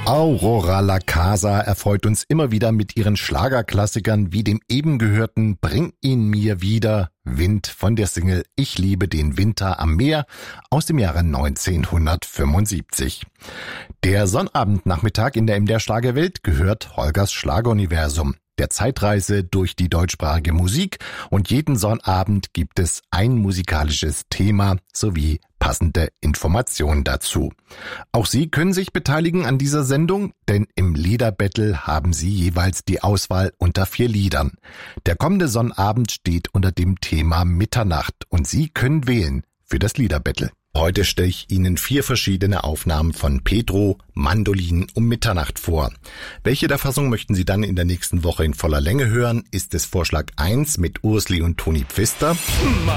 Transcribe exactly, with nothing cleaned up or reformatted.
Aurora La Casa erfreut uns immer wieder mit ihren Schlagerklassikern wie dem eben gehörten Bring ihn mir wieder, Wind von der Single Ich liebe den Winter am Meer aus dem Jahre neunzehnhundertfünfundsiebzig. Der Sonnabendnachmittag in der M D R Schlagerwelt gehört Holgers Schlageruniversum, der Zeitreise durch die deutschsprachige Musik, und jeden Sonnabend gibt es ein musikalisches Thema sowie passende Informationen dazu. Auch Sie können sich beteiligen an dieser Sendung, denn im Liederbattle haben Sie jeweils die Auswahl unter vier Liedern. Der kommende Sonnabend steht unter dem Thema Mitternacht und Sie können wählen für das Liederbattle. Heute stelle ich Ihnen vier verschiedene Aufnahmen von Pedro Mandolin um Mitternacht vor. Welche der Fassung möchten Sie dann in der nächsten Woche in voller Länge hören? Ist es Vorschlag eins mit Ursli und Toni Pfister?